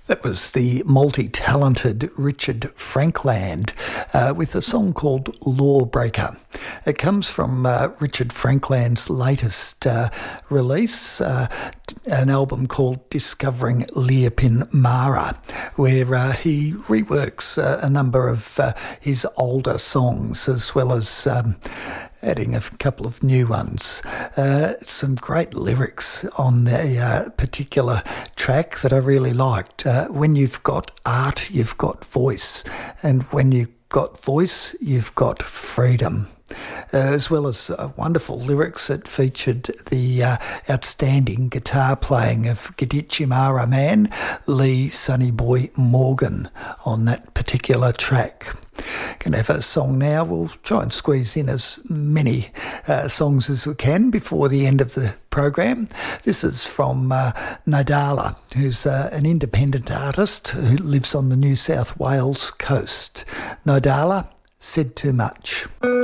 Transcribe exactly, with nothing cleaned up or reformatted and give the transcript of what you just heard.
That was the multi-talented Richard Frankland uh, with a song called Lawbreaker. It comes from uh, Richard Frankland's latest uh, release, uh, an album called Discovering Leopin Mara, where uh, he reworks uh, a number of uh, his older songs as well as um, adding a couple of new ones. Uh, some great lyrics on the uh, particular track that I really liked. Uh, when you've got art, you've got voice. And when you've got voice, you've got freedom. Uh, as well as uh, wonderful lyrics that featured the uh, outstanding guitar playing of Gadichi Mara man, Lee Sonny Boy Morgan, on that particular track. Can have a song now. We'll try and squeeze in as many uh, songs as we can before the end of the program. This is from uh, Nadala, who's uh, an independent artist who lives on the New South Wales coast. Nadala, Said Too Much.